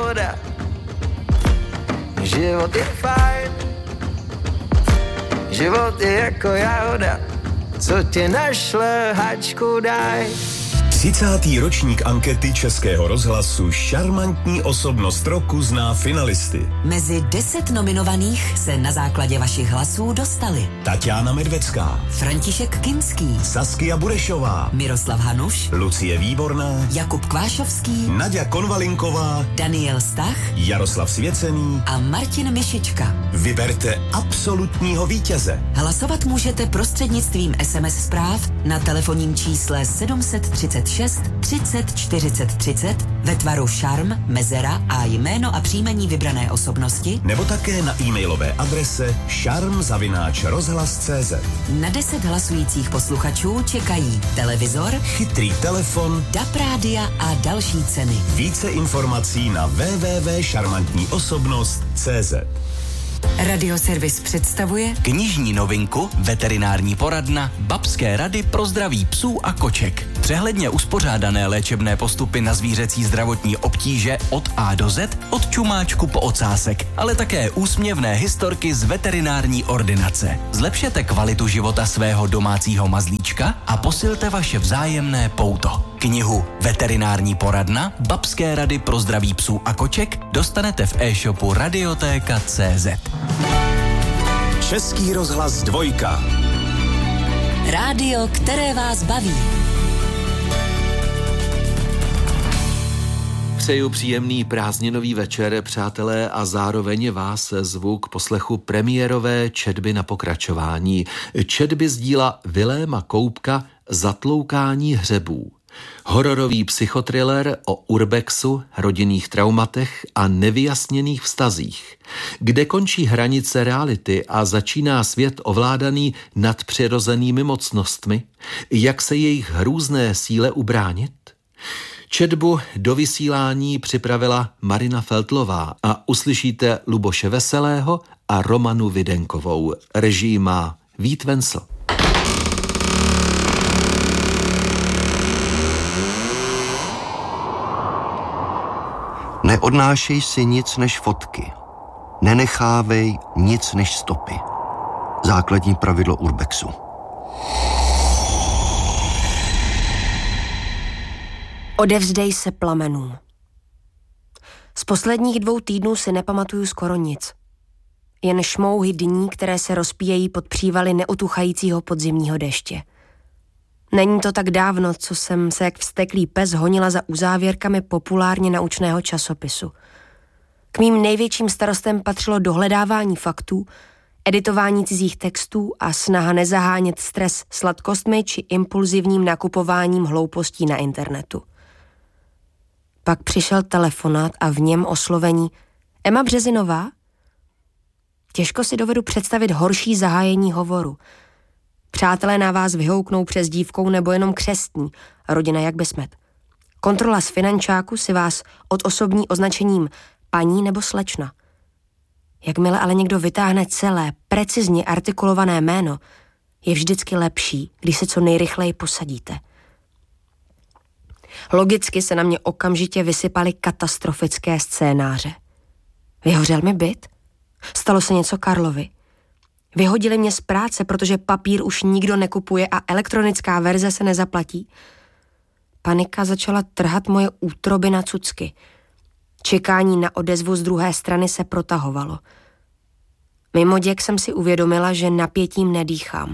jahoda. Život je fajn, život je jako jahoda, co tě našle, hačku daj. 30. ročník ankety Českého rozhlasu Šarmantní osobnost roku zná finalisty. Mezi 10 nominovaných se na základě vašich hlasů dostali Tatiana Medvecká, František Kinský, Saskia Burešová, Miroslav Hanuš, Lucie Výborná, Jakub Kvášovský, Naďa Konvalinková, Daniel Stach, Jaroslav Svěcený a Martin Mišička. Vyberte absolutního vítěze. Hlasovat můžete prostřednictvím SMS zpráv na telefonním čísle 736 30 40 30 ve tvaru šarm, mezera a jméno a příjmení vybrané osobnosti, nebo také na e-mailové adrese šarm@rozhlas.cz. Na 10 hlasujících posluchačů čekají televizor, chytrý telefon, DAB rádia a další ceny. Více informací na www.šarmantníosobnost.cz. Radioservis představuje knižní novinku Veterinární poradna Babské rady pro zdraví psů a koček. Přehledně uspořádané léčebné postupy na zvířecí zdravotní obtíže od A do Z, od čumáčku po ocásek, ale také úsměvné historky z veterinární ordinace. Zlepšete kvalitu života svého domácího mazlíčka a posilte vaše vzájemné pouto. Knihu Veterinární poradna Babské rady pro zdraví psů a koček dostanete v e-shopu Radiotéka.cz. Český rozhlas 2. rádio, které vás baví. Přeju příjemný prázdninový večer, přátelé, a zároveň vás zvu k poslechu premiérové četby na pokračování. Četby z díla Viléma Koubka Zatloukání hřebů. Hororový psychotriller o urbexu, rodinných traumatech a nevyjasněných vztazích. Kde končí hranice reality a začíná svět ovládaný nadpřirozenými mocnostmi? Jak se jejich hrůzné síle ubránit? Četbu do vysílání připravila Marina Feltlová a uslyšíte Luboše Veselého a Romanu Videnkovou. Režii má Vít Vencl. Neodnášej si nic než fotky. Nenechávej nic než stopy. Základní pravidlo urbexu. Odevzdej se plamenům. Z posledních 2 týdnů si nepamatuju skoro nic. Jen šmouhy dní, které se rozpíjejí pod přívaly neutuchajícího podzimního deště. Není to tak dávno, co jsem se jak vzteklý pes honila za uzávěrkami populárně naučného časopisu. K mým největším starostem patřilo dohledávání faktů, editování cizích textů a snaha nezahánět stres sladkostmi či impulzivním nakupováním hloupostí na internetu. Pak přišel telefonát a v něm oslovení Emma Březinová? Těžko si dovedu představit horší zahájení hovoru. Přátelé na vás vyhouknou přezdívkou nebo jenom křestní, rodina jak besmet. Kontrola z finančáku si vás odosobní označením paní nebo slečna. Jakmile ale někdo vytáhne celé, precizně artikulované jméno, je vždycky lepší, když se co nejrychleji posadíte. Logicky se na mě okamžitě vysypaly katastrofické scénáře. Vyhořel mi byt? Stalo se něco Karlovi? Vyhodili mě z práce, protože papír už nikdo nekupuje a elektronická verze se nezaplatí? Panika začala trhat moje útroby na cucky. Čekání na odezvu z druhé strany se protahovalo. Mimoděk jsem si uvědomila, že napětím nedýchám.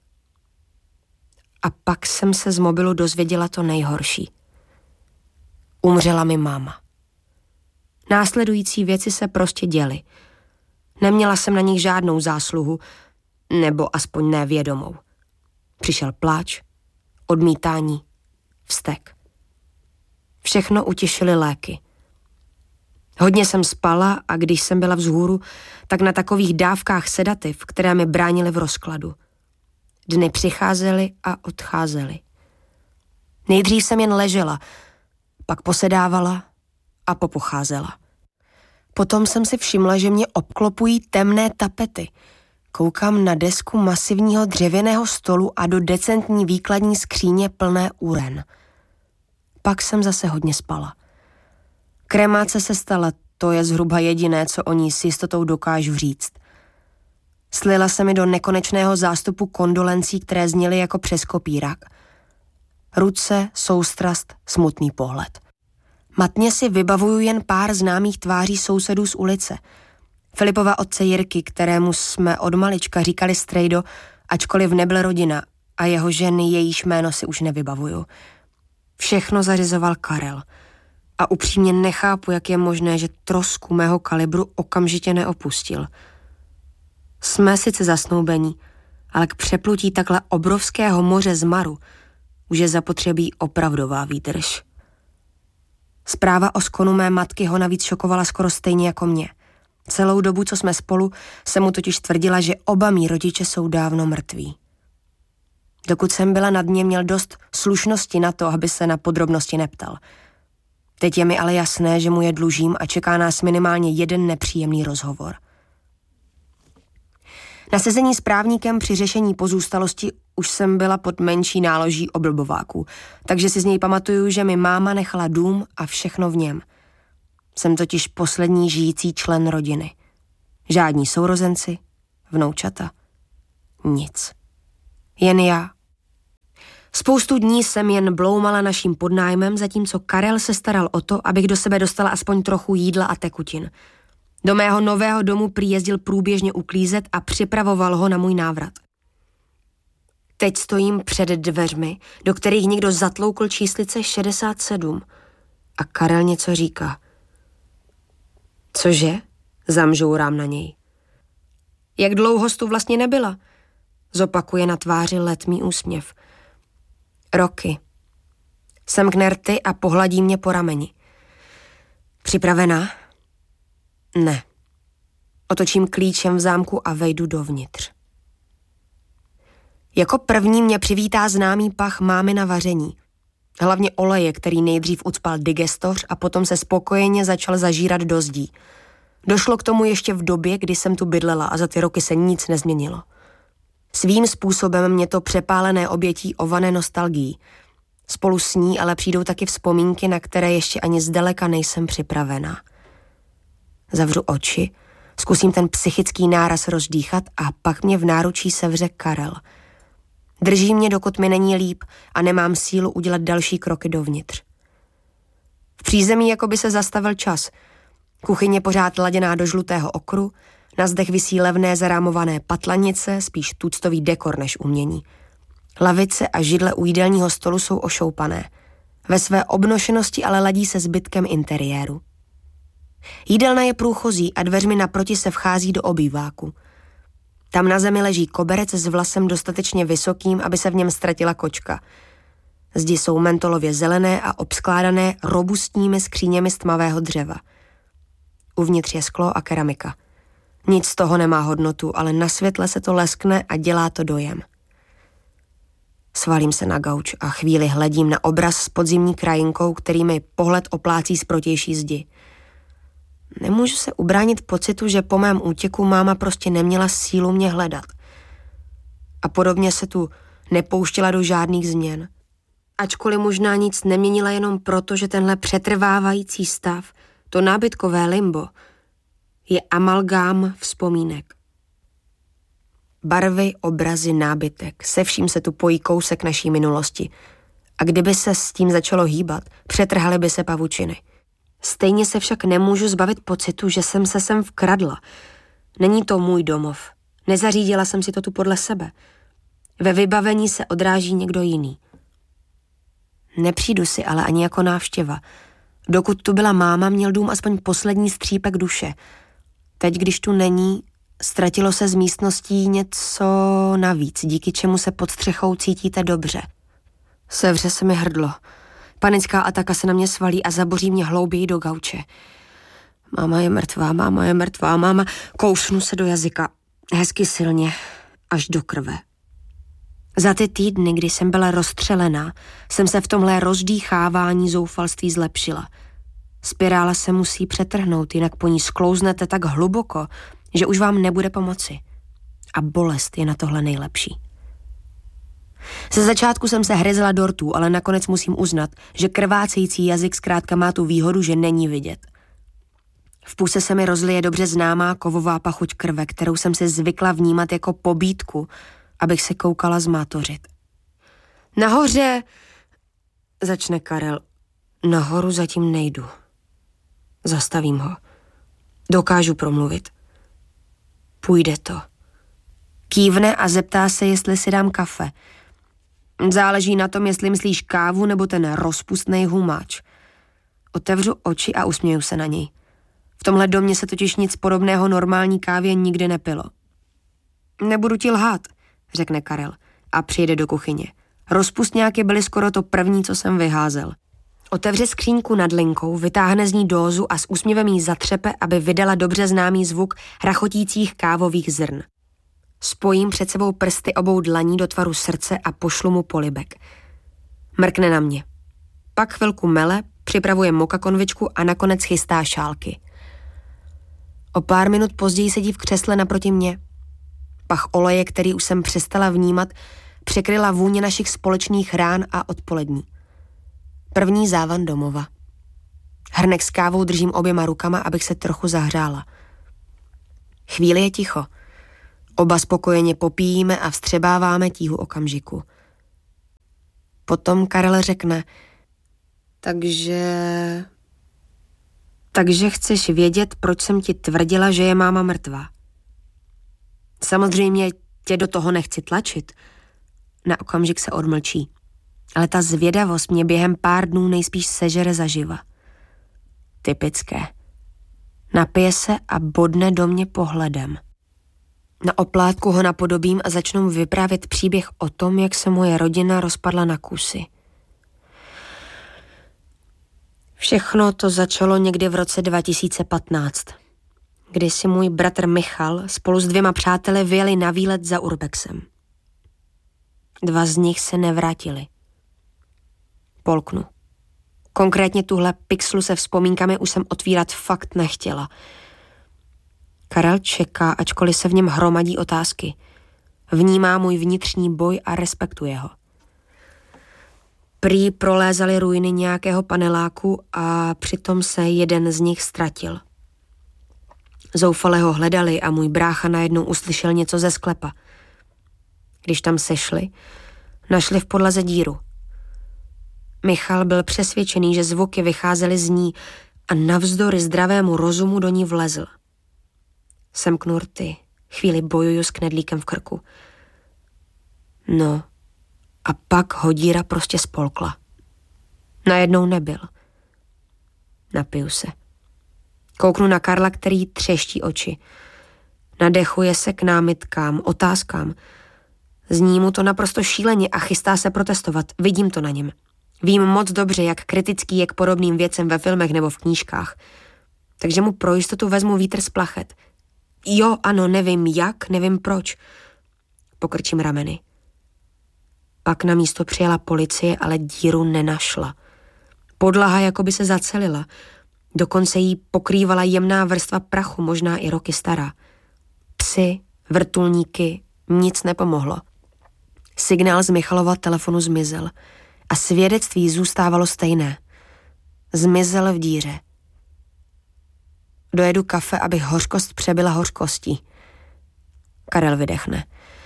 A pak jsem se z mobilu dozvěděla to nejhorší. Umřela mi máma. Následující věci se prostě děly. Neměla jsem na nich žádnou zásluhu, nebo aspoň nevědomou. Přišel pláč, odmítání, vztek. Všechno utěšily léky. Hodně jsem spala a když jsem byla vzhůru, tak na takových dávkách sedativ, které mi bránily v rozkladu. Dny přicházely a odcházely. Nejdřív jsem jen ležela, pak posedávala a popocházela. Potom jsem si všimla, že mě obklopují temné tapety. Koukám na desku masivního dřevěného stolu a do decentní výkladní skříně plné uren. Pak jsem zase hodně spala. Kremace se stala, to je zhruba jediné, co o ní s jistotou dokážu říct. Slila se mi do nekonečného zástupu kondolencí, které zněly jako přes kopírak. Ruce, soustrast, smutný pohled. Matně si vybavuju jen pár známých tváří sousedů z ulice. Filipova otce Jirky, kterému jsme od malička říkali strejdo, ačkoliv nebyl rodina, a jeho ženy, jejíž jméno si už nevybavuju. Všechno zařizoval Karel. A upřímně nechápu, jak je možné, že trosku mého kalibru okamžitě neopustil. Jsme sice zasnoubení, ale k přeplutí takhle obrovského moře zmaru už je zapotřebí opravdová výdrž. Zpráva o skonu mé matky ho navíc šokovala skoro stejně jako mě. Celou dobu, co jsme spolu, jsem mu totiž tvrdila, že oba mí rodiče jsou dávno mrtví. Dokud jsem byla na dně, měl dost slušnosti na to, aby se na podrobnosti neptal. Teď je mi ale jasné, že mu je dlužím a čeká nás minimálně jeden nepříjemný rozhovor. Na sezení s právníkem při řešení pozůstalosti už jsem byla pod menší náloží oblbováků, takže si z něj pamatuju, že mi máma nechala dům a všechno v něm. Jsem totiž poslední žijící člen rodiny. Žádní sourozenci, vnoučata, nic. Jen já. Spoustu dní jsem jen bloumala naším podnájmem, zatímco Karel se staral o to, abych do sebe dostala aspoň trochu jídla a tekutin. Do mého nového domu prý jezdil průběžně uklízet a připravoval ho na můj návrat. Teď stojím před dveřmi, do kterých někdo zatloukl číslice 67 a Karel něco říká. Cože? Zamžourám na něj. Jak dlouho jsi tu vlastně nebyla? Zopakuje na tváři letmý úsměv. Roky. Semkne rty a pohladí mě po rameni. Připravená? Ne. Otočím klíčem v zámku a vejdu dovnitř. Jako první mě přivítá známý pach mámy na vaření. Hlavně oleje, který nejdřív ucpal digestoř a potom se spokojeně začal zažírat do zdí. Došlo k tomu ještě v době, kdy jsem tu bydlela a za ty roky se nic nezměnilo. Svým způsobem mě to přepálené obětí ované nostalgií. Spolu s ní ale přijdou taky vzpomínky, na které ještě ani zdaleka nejsem připravená. Zavřu oči, zkusím ten psychický náraz rozdýchat a pak mě v náručí sevře Karel. Drží mě, dokud mi není líp a nemám sílu udělat další kroky dovnitř. V přízemí jako by se zastavil čas. Kuchyně pořád laděná do žlutého okru, na zdech visí levné zarámované patlanice, spíš tuctový dekor než umění. Lavice a židle u jídelního stolu jsou ošoupané. Ve své obnošenosti ale ladí se zbytkem interiéru. Jídelna je průchozí a dveřmi naproti se vchází do obýváku. Tam na zemi leží koberec s vlasem dostatečně vysokým, aby se v něm ztratila kočka. Zdi jsou mentolově zelené a obskládané robustními skříněmi z tmavého dřeva. Uvnitř je sklo a keramika. Nic z toho nemá hodnotu, ale na světle se to leskne a dělá to dojem. Svalím se na gauč a chvíli hledím na obraz s podzimní krajinkou, který mi pohled oplácí z protější zdi. Nemůžu se ubránit pocitu, že po mém útěku máma prostě neměla sílu mě hledat. A podobně se tu nepouštěla do žádných změn. Ačkoliv možná nic neměnila jenom proto, že tenhle přetrvávající stav, to nábytkové limbo, je amalgám vzpomínek. Barvy, obrazy, nábytek, se vším se tu pojí kousek naší minulosti. A kdyby se s tím začalo hýbat, přetrhaly by se pavučiny. Stejně se však nemůžu zbavit pocitu, že jsem se sem vkradla. Není to můj domov. Nezařídila jsem si to tu podle sebe. Ve vybavení se odráží někdo jiný. Nepřijdu si ale ani jako návštěva. Dokud tu byla máma, měl dům aspoň poslední střípek duše. Teď, když tu není, ztratilo se z místností něco navíc, díky čemu se pod střechou cítíte dobře. Sevře se mi hrdlo. Panická ataka se na mě svalí a zaboří mě hlouběji do gauče. Máma je mrtvá, máma je mrtvá, máma. Kousnu se do jazyka. Hezky silně, až do krve. Za ty týdny, kdy jsem byla rozstřelená, jsem se v tomhle rozdýchávání zoufalství zlepšila. Spirála se musí přetrhnout, jinak po ní sklouznete tak hluboko, že už vám nebude pomoci. A bolest je na tohle nejlepší. Ze začátku jsem se hryzla do rtů, ale nakonec musím uznat, že krvácející jazyk zkrátka má tu výhodu, že není vidět. V puse se mi rozlije dobře známá kovová pachuť krve, kterou jsem si zvykla vnímat jako pobídku, abych se koukala zmátořit. Nahoře, začne Karel. Nahoru zatím nejdu. Zastavím ho. Dokážu promluvit. Půjde to. Kývne a zeptá se, jestli si dám kafe. Záleží na tom, jestli myslíš kávu nebo ten rozpustnej humáč. Otevřu oči a usměju se na něj. V tomhle domě se totiž nic podobného normální kávě nikdy nepilo. Nebudu ti lhát, řekne Karel a přijde do kuchyně. Rozpustňáky byly skoro to první, co jsem vyházel. Otevře skříňku nad linkou, vytáhne z ní dózu a s úsměvem jí zatřepe, aby vydala dobře známý zvuk rachotících kávových zrn. Spojím před sebou prsty obou dlaní do tvaru srdce a pošlu mu polibek. Mrkne na mě. Pak chvilku mele, připravuje moka konvičku a nakonec chystá šálky. O pár minut později sedí v křesle naproti mě. Pach oleje, který už jsem přestala vnímat, překryla vůně našich společných rán a odpolední. První závan domova. Hrnek s kávou držím oběma rukama, abych se trochu zahřála. Chvíli je ticho. Oba spokojeně popíjíme a vstřebáváme tíhu okamžiku. Potom Karel řekne, takže chceš vědět, proč jsem ti tvrdila, že je máma mrtvá. Samozřejmě tě do toho nechci tlačit. Na okamžik se odmlčí. Ale ta zvědavost mě během pár dnů nejspíš sežere zaživa. Typické. Napije se a bodne do mě pohledem. Na oplátku ho napodobím a začnu vyprávět příběh o tom, jak se moje rodina rozpadla na kusy. Všechno to začalo někdy v roce 2015, kdy si můj bratr Michal spolu s 2 přáteli vyjeli na výlet za urbexem. 2 z nich se nevrátili. Polknu. Konkrétně tuhle pixlu se vzpomínkami už jsem otvírat fakt nechtěla. Karel čeká, ačkoliv se v něm hromadí otázky. Vnímá můj vnitřní boj a respektuje ho. Prý prolézali ruiny nějakého paneláku a přitom se jeden z nich ztratil. Zoufale ho hledali a můj brácha najednou uslyšel něco ze sklepa. Když tam sešli, našli v podlaze díru. Michal byl přesvědčený, že zvuky vycházely z ní a navzdory zdravému rozumu do ní vlezl. Semknu rty, chvíli bojuju s knedlíkem v krku. No, a pak ho díra prostě spolkla. Najednou nebyl. Napiju se. Kouknu na Karla, který třeští oči. Nadechuje se k námitkám, otázkám. Zní mu to naprosto šíleně a chystá se protestovat. Vidím to na něm. Vím moc dobře, jak kritický je k podobným věcem ve filmech nebo v knížkách. Takže mu pro jistotu vezmu vítr z plachet. Jo, ano, nevím jak, nevím proč. Pokrčím rameny. Pak na místo přijela policie, ale díru nenašla. Podlaha jakoby se zacelila. Dokonce jí pokrývala jemná vrstva prachu, možná i roky stará. Psy, vrtulníky, nic nepomohlo. Signál z Michalova telefonu zmizel a svědectví zůstávalo stejné. Zmizel v díře. Dojedu kafe, abych hořkost přebyla hořkostí. Karel vydechne.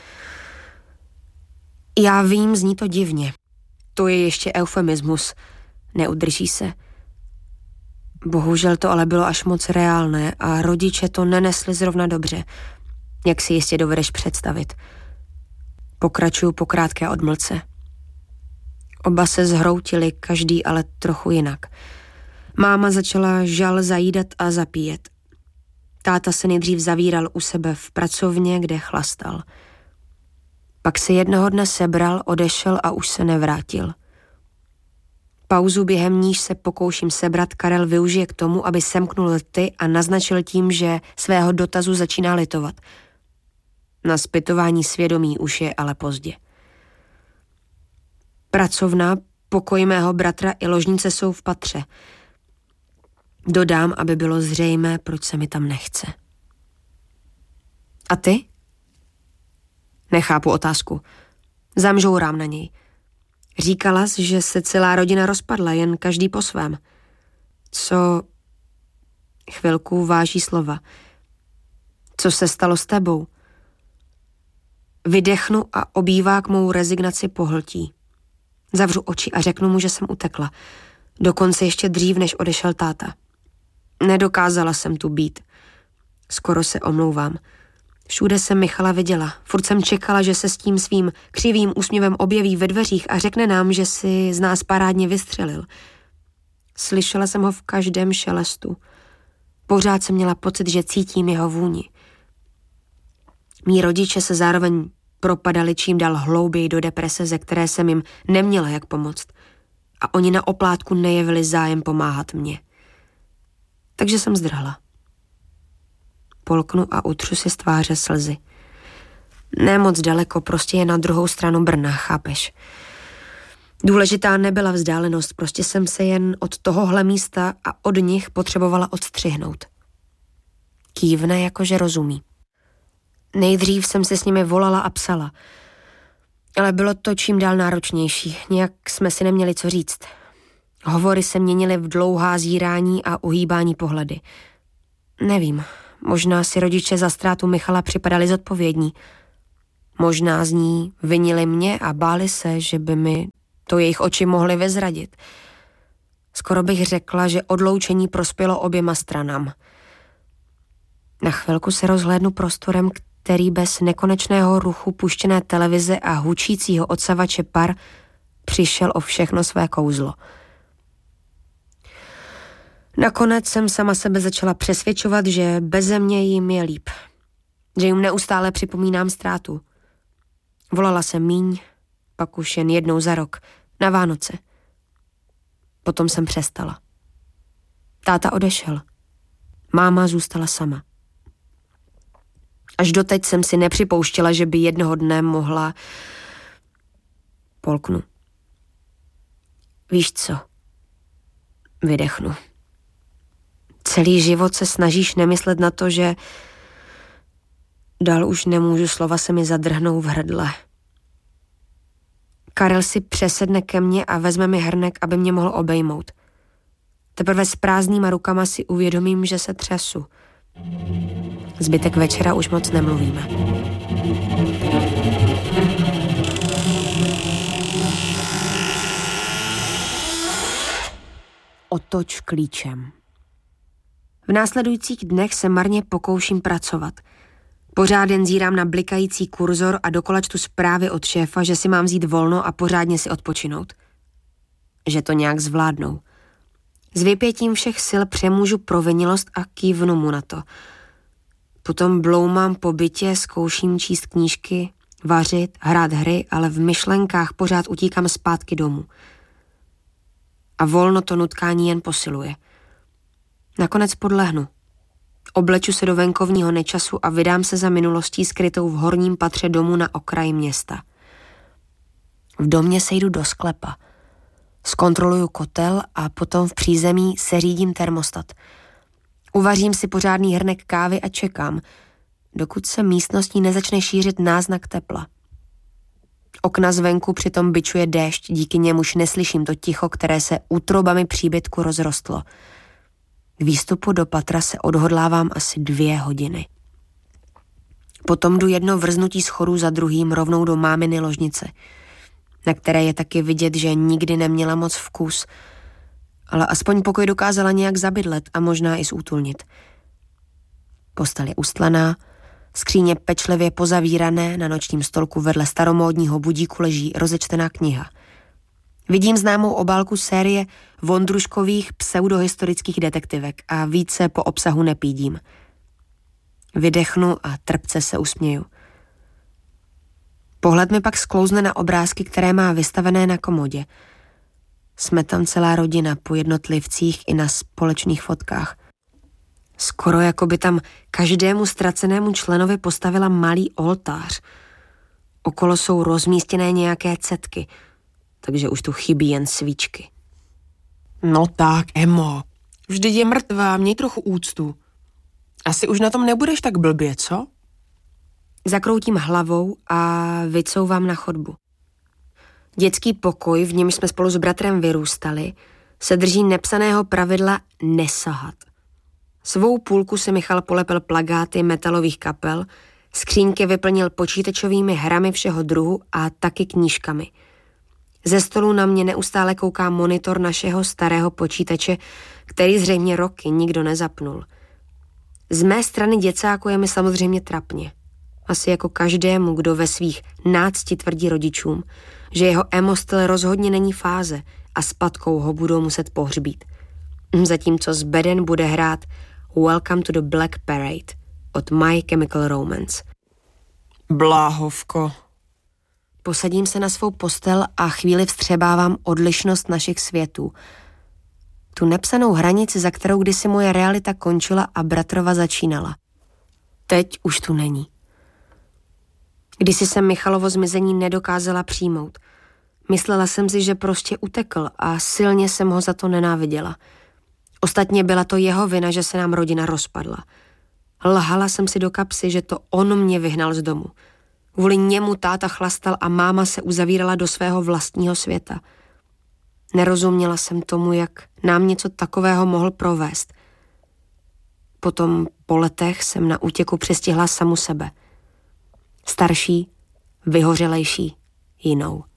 Já vím, zní to divně. To je ještě eufemismus. Neudrží se. Bohužel to ale bylo až moc reálné a rodiče to nenesli zrovna dobře, jak si jistě dovedeš představit. Pokračuju po krátké odmlce. Oba se zhroutili, každý ale trochu jinak. Máma začala žal zajídat a zapíjet. Táta se nejdřív zavíral u sebe v pracovně, kde chlastal. Pak se jednoho dne sebral, odešel a už se nevrátil. Pauzu, během níž se pokouším sebrat, Karel využije k tomu, aby semknul rty a naznačil tím, že svého dotazu začíná litovat. Na zpytování svědomí už je ale pozdě. Pracovna, pokoj mého bratra i ložnice jsou v patře. Dodám, aby bylo zřejmé, proč se mi tam nechce. A ty? Nechápu otázku. Zamžourám na něj. Říkala jsi, že se celá rodina rozpadla, jen každý po svém. Co... Chvilku váží slova. Co se stalo s tebou? Vydechnu a obývák mou rezignaci pohltí. Zavřu oči a řeknu mu, že jsem utekla. Dokonce ještě dřív, než odešel táta. Nedokázala jsem tu být. Skoro se omlouvám. Všude jsem Michala viděla. Furt jsem čekala, že se s tím svým křivým úsměvem objeví ve dveřích a řekne nám, že si z nás parádně vystřelil. Slyšela jsem ho v každém šelestu. Pořád jsem měla pocit, že cítím jeho vůni. Mí rodiče se zároveň propadali čím dál hlouběji do deprese, ze které jsem jim neměla jak pomoct. A oni na oplátku nejevili zájem pomáhat mně. Takže jsem zdrhla. Polknu a utřu si z tváře slzy. Ne moc daleko, prostě je na druhou stranu Brna, chápeš? Důležitá nebyla vzdálenost, prostě jsem se jen od tohohle místa a od nich potřebovala odstřihnout. Kývne, jakože rozumí. Nejdřív jsem se s nimi volala a psala, ale bylo to čím dál náročnější, nějak jsme si neměli co říct. Hovory se měnily v dlouhá zírání a uhýbání pohledy. Nevím, možná si rodiče za ztrátu Michala připadali zodpovědní. Možná z ní vinili mě a báli se, že by mi to jejich oči mohly vyzradit. Skoro bych řekla, že odloučení prospělo oběma stranám. Na chvilku se rozhlédnu prostorem, který bez nekonečného ruchu puštěné televize a hučícího odsavače par přišel o všechno své kouzlo. Nakonec jsem sama sebe začala přesvědčovat, že beze mě jim je líp. Že jim neustále připomínám ztrátu. Volala jsem míň, pak už jen jednou za rok, na Vánoce. Potom jsem přestala. Táta odešel. Máma zůstala sama. Až doteď jsem si nepřipouštěla, že by jednoho dne mohla... Polknu. Víš co? Vydechnu. Celý život se snažíš nemyslet na to, že... Dál už nemůžu, slova se mi zadrhnou v hrdle. Karel si přesedne ke mně a vezme mi hrnek, aby mě mohl obejmout. Teprve s prázdnýma rukama si uvědomím, že se třesu. Zbytek večera už moc nemluvíme. Otoč klíčem. V následujících dnech se marně pokouším pracovat. Pořád jen zírám na blikající kurzor a dokola čtu zprávy od šéfa, že si mám vzít volno a pořádně si odpočinout. Že to nějak zvládnou. S vypětím všech sil přemůžu provinilost a kývnu mu na to. Potom bloumám po bytě, zkouším číst knížky, vařit, hrát hry, ale v myšlenkách pořád utíkám zpátky domů. A volno to nutkání jen posiluje. Nakonec podlehnu. Obleču se do venkovního nečasu a vydám se za minulostí skrytou v horním patře domu na okraji města. V domě sejdu do sklepa. Zkontroluju kotel a potom v přízemí seřídím termostat. Uvařím si pořádný hrnek kávy a čekám, dokud se místností nezačne šířit náznak tepla. Okna zvenku přitom bičuje déšť, díky němuž neslyším to ticho, které se útrobami příbytku rozrostlo. K výstupu do patra se odhodlávám asi 2 hodiny. Potom jdu jedno vrznutí schodů za druhým rovnou do máminy ložnice, na které je taky vidět, že nikdy neměla moc vkus, ale aspoň pokoj dokázala nějak zabydlet a možná i zútulnit. Postel je ustlaná, skříně pečlivě pozavírané, na nočním stolku vedle staromódního budíku leží rozečtená kniha. Vidím známou obálku série Vondruškových pseudohistorických detektivek a více po obsahu nepídím. Vydechnu a trpce se usměju. Pohled mi pak sklouzne na obrázky, které má vystavené na komodě. Jsme tam celá rodina, po jednotlivcích i na společných fotkách. Skoro jako by tam každému ztracenému členovi postavila malý oltář. Okolo jsou rozmístěné nějaké cetky, takže už tu chybí jen svíčky. No tak, Emo, vždyť je mrtvá, měj trochu úctu. Asi už na tom nebudeš tak blbě, co? Zakroutím hlavou a vycouvám na chodbu. Dětský pokoj, v němž jsme spolu s bratrem vyrůstali, se drží nepsaného pravidla nesahat. Svou půlku si Michal polepil plakáty metalových kapel, skřínky vyplnil počítačovými hrami všeho druhu a taky knížkami. Ze stolu na mě neustále kouká monitor našeho starého počítače, který zřejmě roky nikdo nezapnul. Z mé strany děcáku je mi samozřejmě trapně. Asi jako každému, kdo ve svých nácti tvrdí rodičům, že jeho emo-styl rozhodně není fáze a s Patkou ho budou muset pohřbít. Zatímco z beden bude hrát Welcome to the Black Parade od My Chemical Romance. Bláhovko. Posadím se na svou postel a chvíli vstřebávám odlišnost našich světů. Tu nepsanou hranici, za kterou kdysi moje realita končila a bratrova začínala. Teď už tu není. Kdysi jsem Michalovo zmizení nedokázala přijmout. Myslela jsem si, že prostě utekl a silně jsem ho za to nenáviděla. Ostatně byla to jeho vina, že se nám rodina rozpadla. Lhala jsem si do kapsy, že to on mě vyhnal z domu. Kvůli němu táta chlastal a máma se uzavírala do svého vlastního světa. Nerozuměla jsem tomu, jak nám něco takového mohl provést. Potom po letech jsem na útěku přestihla samu sebe. Starší, vyhořelejší, jinou.